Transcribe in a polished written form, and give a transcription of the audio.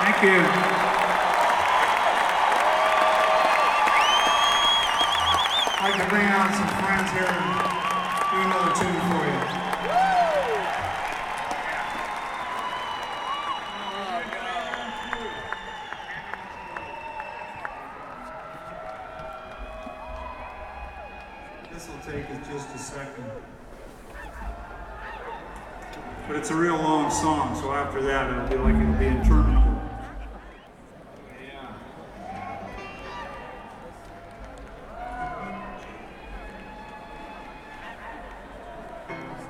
Thank you. I'd like to bring out some friends here and do another tune for you. This will take us just a second. But it's a real long song, so after that it'll be like it'll be interminable.